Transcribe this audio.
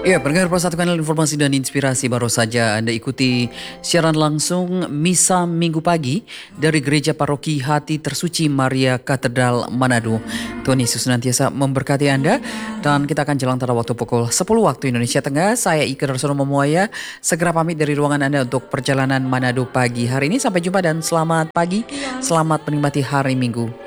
Ya, pendengar Persatu Kanal Informasi dan Inspirasi, baru saja Anda ikuti siaran langsung Misa Minggu Pagi dari Gereja Paroki Hati Tersuci Maria Katedral Manado. Tuhan Yesus senantiasa memberkati Anda, dan kita akan jalan pada waktu pukul 10 waktu Indonesia Tengah. Saya Ika Darsono Memuaya segera pamit dari ruangan Anda untuk perjalanan Manado pagi hari ini. Sampai jumpa dan selamat pagi, selamat menikmati hari Minggu.